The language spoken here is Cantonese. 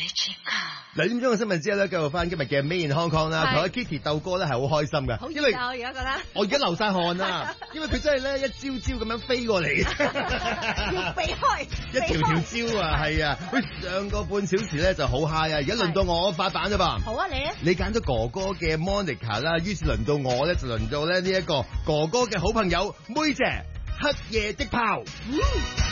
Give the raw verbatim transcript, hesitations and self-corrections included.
兩點鐘嘅新聞之後咧，繼續翻今日嘅 Made in Hong Kong 啦，同阿 Kitty 鬥歌咧係好開心嘅， 好因為熱啊！我而家覺得我而家流晒汗啦，因為佢真係咧一招招咁樣飛過嚟， 要避開， 一條條招啊，係啊，佢上個半小時咧就好 high 啊，而家輪到我發版啫噃。 好啊，你咧？ 你揀咗哥哥嘅 Monica 啦，於是輪到我咧就輪到咧呢一個哥哥嘅好朋友妹姐黑夜的炮。 嗯